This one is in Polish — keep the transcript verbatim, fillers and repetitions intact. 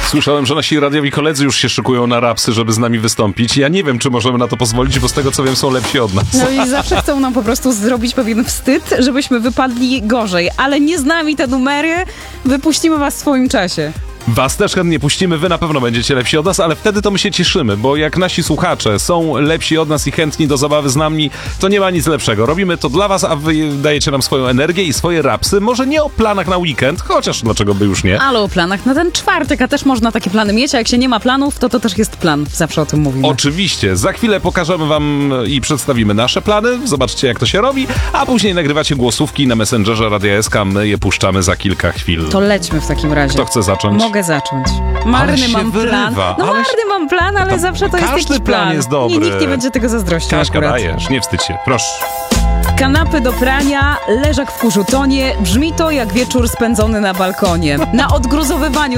Słyszałem, że nasi radiowi koledzy już się szykują na rapsy, żeby z nami wystąpić. Ja nie wiem, czy możemy na to pozwolić, bo z tego co wiem, są lepsi od nas. No i zawsze chcą nam po prostu zrobić pewien wstyd, żebyśmy wypadli gorzej. Ale nie z nami te numery, wypuścimy was w swoim czasie. Was też chętnie puścimy, wy na pewno będziecie lepsi od nas, ale wtedy to my się cieszymy, bo jak nasi słuchacze są lepsi od nas i chętni do zabawy z nami, to nie ma nic lepszego. Robimy to dla was, a wy dajecie nam swoją energię i swoje rapsy. Może nie o planach na weekend, chociaż dlaczego by już nie. Ale o planach na ten czwartek, a też można takie plany mieć, a jak się nie ma planów, to to też jest plan. Zawsze o tym mówimy. Oczywiście. Za chwilę pokażemy wam i przedstawimy nasze plany. Zobaczcie, jak to się robi, a później nagrywacie głosówki na Messengerze Radia S K. My je puszczamy za kilka chwil. To lećmy w takim razie. Kto chce zacząć? Mogę zacząć. Marny Ale się mam wyrywa. plan. No Ale marny się... mam plan, ale To zawsze to jest każdy jakiś plan plan. jest dobry. Nie, nikt nie będzie tego zazdrościł Kaśka, akurat. dajesz, nie wstydź się, proszę. Kanapy do prania, leżak w kurzu tonie. Brzmi to jak wieczór spędzony na balkonie. Na odgruzowywaniu